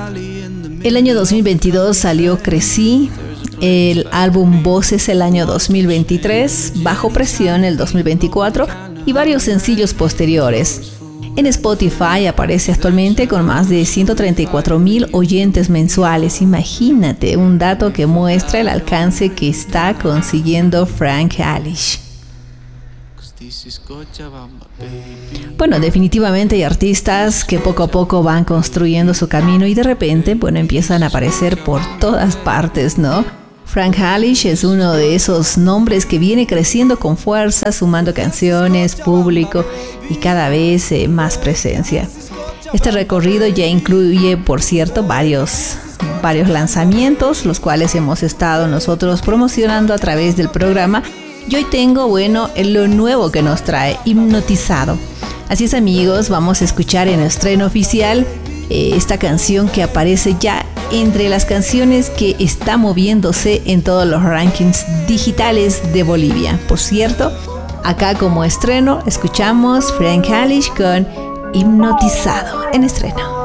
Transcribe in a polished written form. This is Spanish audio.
El año 2022 salió Crecí, el álbum Voces el año 2023, Bajo Presión el 2024 y varios sencillos posteriores. En Spotify aparece actualmente con más de 134,000 oyentes mensuales. Imagínate, un dato que muestra el alcance que está consiguiendo Frank Eilish. Bueno, definitivamente hay artistas que poco a poco van construyendo su camino y de repente, empiezan a aparecer por todas partes, ¿no? Frank Eilish es uno de esos nombres que viene creciendo con fuerza, sumando canciones, público y cada vez más presencia. Este recorrido ya incluye, por cierto, varios lanzamientos, los cuales hemos estado nosotros promocionando a través del programa. Y hoy tengo, lo nuevo que nos trae, Hipnotizado. Así es, amigos, vamos a escuchar en estreno oficial esta canción que aparece ya entre las canciones que está moviéndose en todos los rankings digitales de Bolivia. Por cierto, acá como estreno escuchamos Frank Eilish con Hipnotizado en estreno.